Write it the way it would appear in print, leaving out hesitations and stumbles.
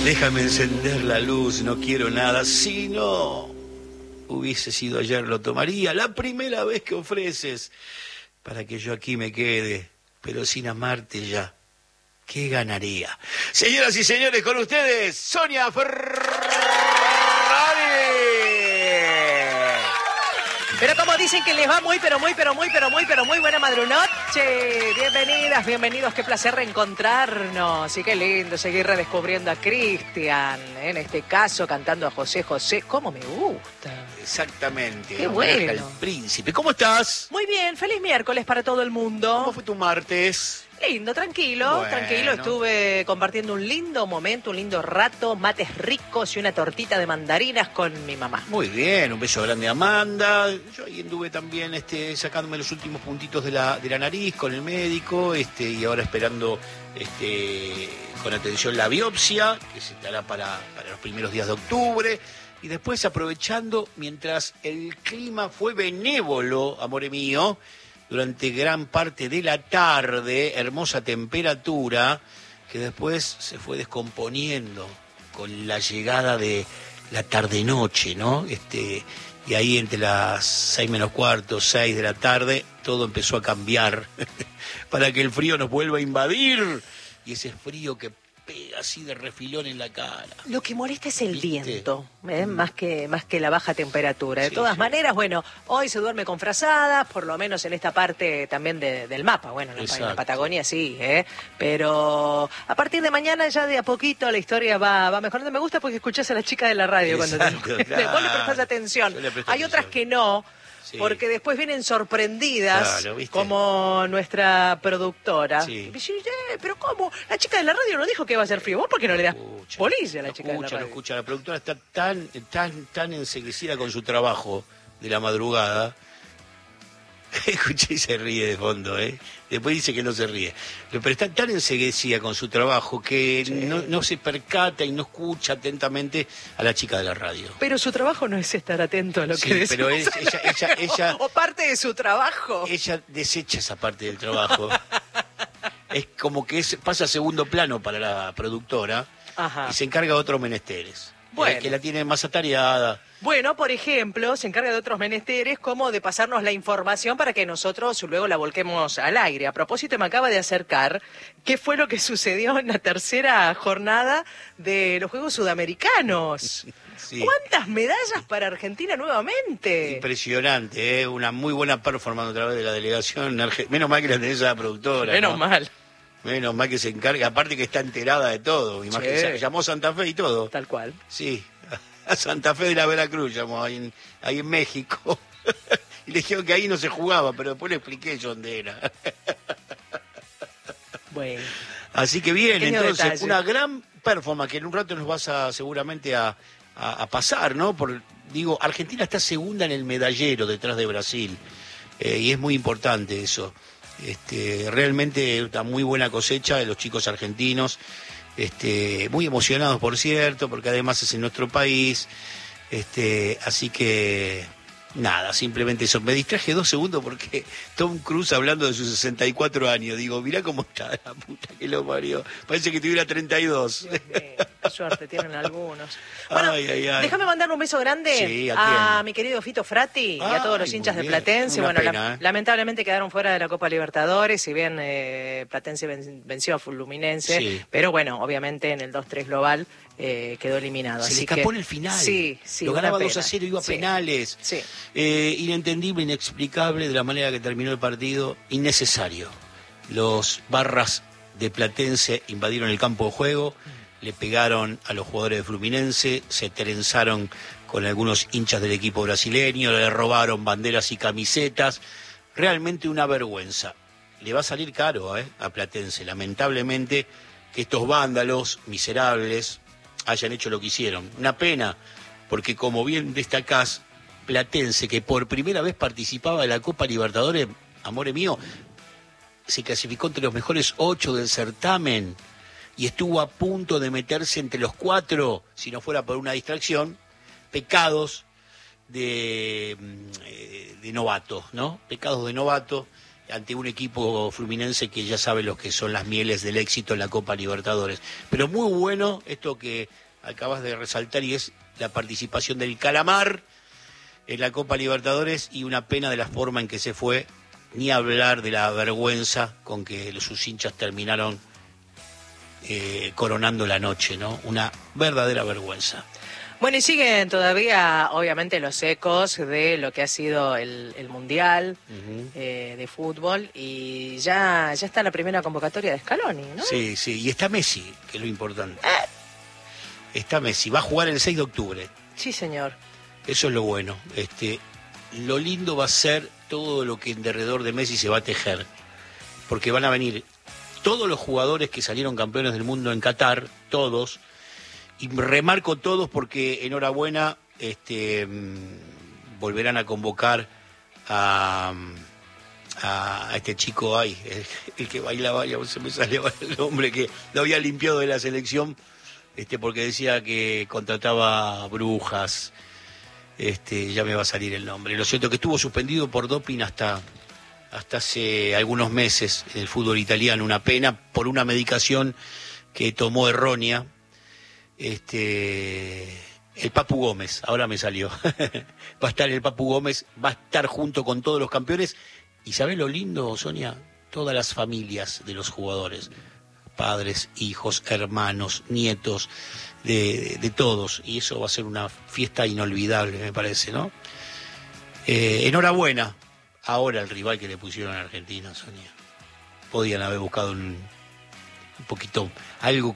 Déjame encender la luz, no quiero nada. Si no hubiese sido ayer, lo tomaría. La primera vez que ofreces para que yo aquí me quede, pero sin amarte ya. ¿Qué ganaría? Señoras y señores, con ustedes, Sonia Ferrari. Pero como dicen que les va muy buena madrunoche. Bienvenidas, bienvenidos, qué placer reencontrarnos. Y qué lindo seguir redescubriendo a Cristian, en este caso cantando a José José. ¿Cómo me gusta? Exactamente. Qué bueno. El príncipe. ¿Cómo estás? Muy bien, feliz miércoles para todo el mundo. ¿Cómo fue tu martes? Lindo, tranquilo, Bueno. tranquilo. Estuve compartiendo un lindo momento, un lindo rato, mates ricos y una tortita de mandarinas con mi mamá. Muy bien, un beso grande a Amanda. Yo ahí anduve también sacándome los últimos puntitos de la nariz con el médico, y ahora esperando con atención la biopsia, que se dará para los primeros días de octubre. Y después aprovechando, mientras el clima fue benévolo, amore mío, durante gran parte de la tarde, hermosa temperatura, que después se fue descomponiendo con la llegada de la tarde-noche, ¿no? Y ahí entre las 6 menos cuarto, 6 de la tarde, todo empezó a cambiar para que el frío nos vuelva a invadir. Y ese frío que pega así de refilón en la cara. Lo que molesta es el ¿Viste? viento, más que la baja temperatura. De Sí, todas sí. maneras, bueno, hoy se duerme con frazadas, por lo menos en esta parte también del mapa. Bueno, en la Exacto. Patagonia sí, pero a partir de mañana ya de a poquito la historia va mejorando. Me gusta porque escuchás a la chica de la radio Exacto, cuando claro. vos le prestás atención. Yo le presto Hay otras atención. que no. Sí. Porque después vienen sorprendidas, Claro, ¿viste? como nuestra productora. Sí. Y dice, pero ¿cómo? La chica de la radio no dijo que iba a ser frío. ¿Vos por qué no le das Escucha, polilla a la no chica de la escucha, no radio? escucha. La productora está tan enseguecida con su trabajo de la madrugada. Escuché y se ríe de fondo, ¿eh? Después dice que no se ríe. Pero está tan enseguecida con su trabajo que Sí. no se percata y no escucha atentamente a la chica de la radio. Pero su trabajo no es estar atento a lo Sí, que decimos. pero ella O parte de su trabajo. ella desecha esa parte del trabajo. Es como que pasa a segundo plano para la productora. Ajá. Y se encarga de otros menesteres. Bueno. Que la tiene más atareada. Bueno, por ejemplo, se encarga de otros menesteres como de pasarnos la información para que nosotros luego la volquemos al aire. A propósito, me acaba de acercar qué fue lo que sucedió en la tercera jornada de los Juegos Sudamericanos. Sí. ¿Cuántas medallas para Argentina nuevamente? Impresionante, ¿eh? Una muy buena performance otra vez de la delegación. Menos mal que la tenés a la productora. Menos ¿no? mal, Menos mal que se encarga, aparte que está enterada de todo. Imagínate, Sí. llamó Santa Fe y todo. tal cual. Sí, a Santa Fe de la Veracruz llamó ahí en México. Y le dijeron que ahí no se jugaba, pero después le expliqué yo dónde era. Bueno, Así que bien, Pequeño entonces, detalle. una gran performance que en un rato nos vas seguramente a pasar, ¿no? Digo, Argentina está segunda en el medallero detrás de Brasil, y es muy importante eso. Realmente una muy buena cosecha de los chicos argentinos, muy emocionados, por cierto, porque además es en nuestro país, así que nada, simplemente eso. Me distraje 2 segundos porque Tom Cruise hablando de sus 64 años, digo, mirá cómo está la puta que lo parió, parece que tuviera 32. Dios mío, qué suerte tienen algunos. Bueno, Ay, ay, ay. déjame mandar un beso grande Sí, ¿a quién? mi querido Fito Frati y a todos los Ay, hinchas muy de bien. Platense. Una Bueno, pena, ¿eh? lamentablemente quedaron fuera de la Copa Libertadores, si bien Platense venció a Fluminense, Sí. pero bueno, obviamente en el 2-3 global quedó eliminado. Se le así escapó que, en el final. Sí, Lo una ganaba pena. 2-0, iba a Sí, penales. Sí. Inentendible, inexplicable de la manera que terminó el partido. Innecesario. Los barras de Platense invadieron el campo de juego, le pegaron a los jugadores de Fluminense, se trenzaron con algunos hinchas del equipo brasileño, le robaron banderas y camisetas. Realmente una vergüenza. Le va a salir caro a Platense, lamentablemente, que estos vándalos miserables hayan hecho lo que hicieron. Una pena, porque como bien destacás, Platense, que por primera vez participaba de la Copa Libertadores, amore mío, se clasificó entre los mejores 8 del certamen y estuvo a punto de meterse entre los 4, si no fuera por una distracción. Pecados de novato, ¿no? Pecados de novato. ante un equipo fluminense que ya sabe lo que son las mieles del éxito en la Copa Libertadores. Pero muy bueno esto que acabas de resaltar, y es la participación del Calamar en la Copa Libertadores, y una pena de la forma en que se fue, ni hablar de la vergüenza con que sus hinchas terminaron coronando la noche, ¿no? Una verdadera vergüenza. Bueno, y siguen todavía, obviamente, los ecos de lo que ha sido el Mundial de fútbol, y ya está la primera convocatoria de Scaloni, ¿no? Sí, y está Messi, que es lo importante. Está Messi, va a jugar el 6 de octubre. Sí, señor. Eso es lo bueno. Lo lindo va a ser todo lo que en derredor de Messi se va a tejer, porque van a venir todos los jugadores que salieron campeones del mundo en Qatar, todos, y remarco todos porque enhorabuena, volverán a convocar a este chico, el que bailaba, ya se me sale el nombre, que lo había limpiado de la selección, porque decía que contrataba brujas. Ya me va a salir el nombre. Lo cierto es que estuvo suspendido por doping hasta hace algunos meses en el fútbol italiano, una pena, por una medicación que tomó errónea. El Papu Gómez, ahora me salió. Va a estar el Papu Gómez, va a estar junto con todos los campeones. ¿Y sabés lo lindo, Sonia? Todas las familias de los jugadores, padres, hijos, hermanos, nietos, de todos, y eso va a ser una fiesta inolvidable, me parece, ¿no? Enhorabuena. Ahora el rival que le pusieron a Argentina, Sonia, podían haber buscado un poquito algo